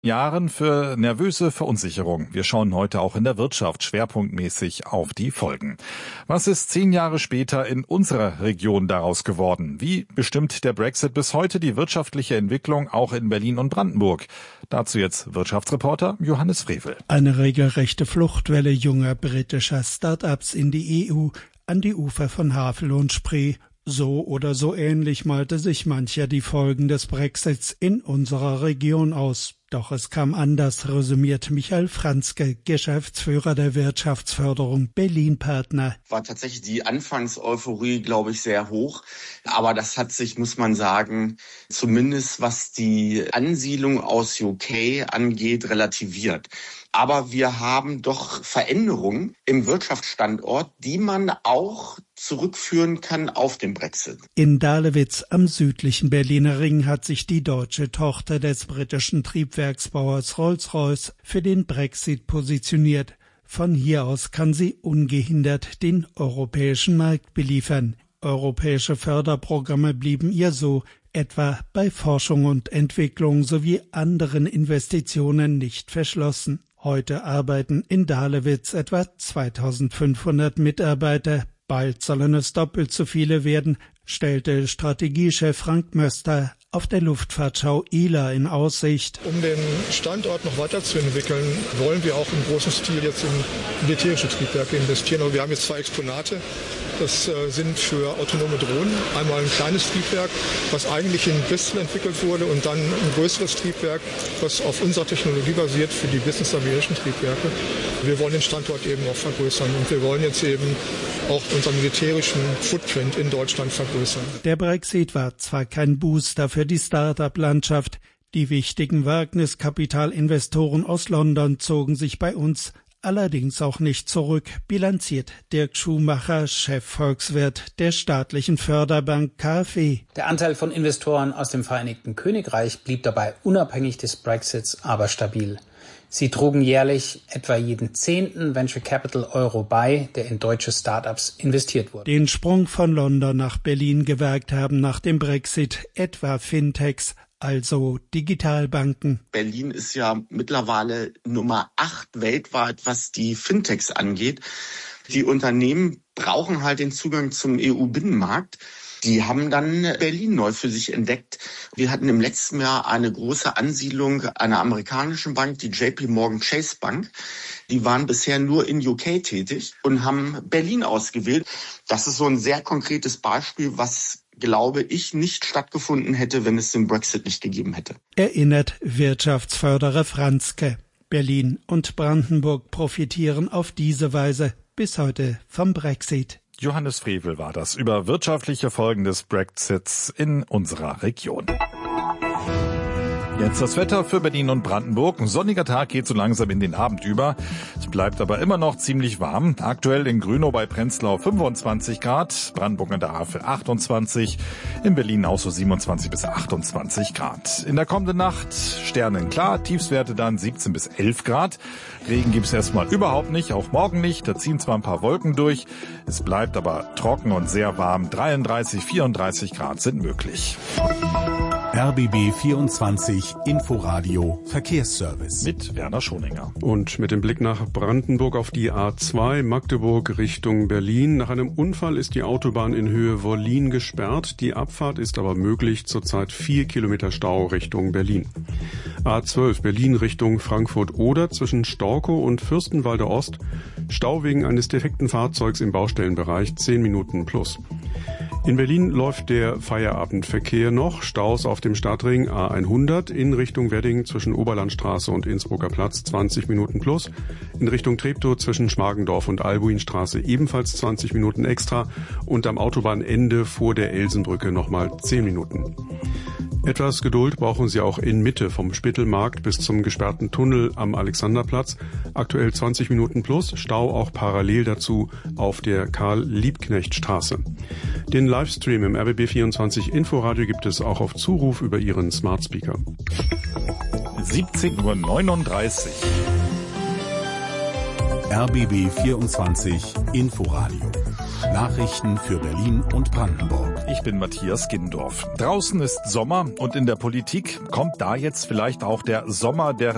Jahren für nervöse Verunsicherung. Wir schauen heute auch in der Wirtschaft schwerpunktmäßig auf die Folgen. Was ist 10 Jahre später in unserer Region daraus geworden? Wie bestimmt der Brexit bis heute die wirtschaftliche Entwicklung auch in Berlin und Brandenburg? Dazu jetzt Wirtschaftsreporter Johannes Frevel. Eine regelrechte Fluchtwelle junger britischer Start-ups in die EU, an die Ufer von Havel und Spree. So oder so ähnlich malte sich mancher die Folgen des Brexits in unserer Region aus. Doch es kam anders, resümiert Michael Franzke, Geschäftsführer der Wirtschaftsförderung Berlin-Partner. War tatsächlich die Anfangseuphorie, glaube ich, sehr hoch. Aber das hat sich, muss man sagen, zumindest was die Ansiedlung aus UK angeht, relativiert. Aber wir haben doch Veränderungen im Wirtschaftsstandort, die man auch zurückführen kann auf den Brexit. In Dahlewitz am südlichen Berliner Ring hat sich die deutsche Tochter des britischen Triebwerksbauers Rolls-Royce für den Brexit positioniert. Von hier aus kann sie ungehindert den europäischen Markt beliefern. Europäische Förderprogramme blieben ihr so, etwa bei Forschung und Entwicklung sowie anderen Investitionen, nicht verschlossen. Heute arbeiten in Dahlewitz etwa 2500 Mitarbeiter. Bald sollen es doppelt so viele werden, stellte Strategiechef Frank Möster auf der Luftfahrtschau ILA in Aussicht. Um den Standort noch weiterzuentwickeln, wollen wir auch im großen Stil jetzt in militärische Triebwerke investieren. Aber wir haben jetzt 2 Exponate. Das sind für autonome Drohnen einmal ein kleines Triebwerk, was eigentlich in Bristol entwickelt wurde, und dann ein größeres Triebwerk, was auf unserer Technologie basiert für die Business Aviation Triebwerke. Wir wollen den Standort eben auch vergrößern und wir wollen jetzt eben auch unseren militärischen Footprint in Deutschland vergrößern. Der Brexit war zwar kein Booster für die Start-up-Landschaft. Die wichtigen Wagniskapitalinvestoren aus London zogen sich bei uns allerdings auch nicht zurück, bilanziert Dirk Schumacher, Chefvolkswirt der staatlichen Förderbank KfW. Der Anteil von Investoren aus dem Vereinigten Königreich blieb dabei unabhängig des Brexits aber stabil. Sie trugen jährlich etwa jeden 10. Venture Capital Euro bei, der in deutsche Startups investiert wurde. Den Sprung von London nach Berlin gewagt haben nach dem Brexit etwa Fintechs, also Digitalbanken. Berlin ist ja mittlerweile Nummer 8 weltweit, was die Fintechs angeht. Die Unternehmen brauchen halt den Zugang zum EU-Binnenmarkt. Die haben dann Berlin neu für sich entdeckt. Wir hatten im letzten Jahr eine große Ansiedlung einer amerikanischen Bank, die JP Morgan Chase Bank. Die waren bisher nur in UK tätig und haben Berlin ausgewählt. Das ist so ein sehr konkretes Beispiel, was, glaube ich, nicht stattgefunden hätte, wenn es den Brexit nicht gegeben hätte. Erinnert Wirtschaftsförderer Franzke. Berlin und Brandenburg profitieren auf diese Weise bis heute vom Brexit. Johannes Frevel war das über wirtschaftliche Folgen des Brexits in unserer Region. Jetzt das Wetter für Berlin und Brandenburg. Ein sonniger Tag geht so langsam in den Abend über. Es bleibt aber immer noch ziemlich warm. Aktuell in Grünow bei Prenzlau 25 Grad, Brandenburg an der Havel 28, in Berlin auch so 27 bis 28 Grad. In der kommenden Nacht sternenklar, Tiefstwerte dann 17 bis 11 Grad. Regen gibt's erstmal überhaupt nicht, auch morgen nicht. Da ziehen zwar ein paar Wolken durch, es bleibt aber trocken und sehr warm. 33, 34 Grad sind möglich. RBB 24 Inforadio Verkehrsservice. Mit Werner Schoninger. Und mit dem Blick nach Brandenburg auf die A2 Magdeburg Richtung Berlin. Nach einem Unfall ist die Autobahn in Höhe Wollin gesperrt. Die Abfahrt ist aber möglich. Zurzeit 4 Kilometer Stau Richtung Berlin. A12 Berlin Richtung Frankfurt-Oder zwischen Storkow und Fürstenwalde Ost. Stau wegen eines defekten Fahrzeugs im Baustellenbereich 10 Minuten plus. In Berlin läuft der Feierabendverkehr noch. Staus auf dem Stadtring A100 in Richtung Wedding zwischen Oberlandstraße und Innsbrucker Platz 20 Minuten plus. In Richtung Treptow zwischen Schmargendorf und Albuinstraße ebenfalls 20 Minuten extra. Und am Autobahnende vor der Elsenbrücke nochmal 10 Minuten. Etwas Geduld brauchen Sie auch in Mitte vom Spittelmarkt bis zum gesperrten Tunnel am Alexanderplatz. Aktuell 20 Minuten plus, Stau auch parallel dazu auf der Karl-Liebknecht-Straße. Den Livestream im RBB24 Inforadio gibt es auch auf Zuruf über Ihren Smart Speaker. 17:39 Uhr. RBB24 Inforadio. Nachrichten für Berlin und Brandenburg. Ich bin Matthias Gindorf. Draußen ist Sommer und in der Politik kommt da jetzt vielleicht auch der Sommer der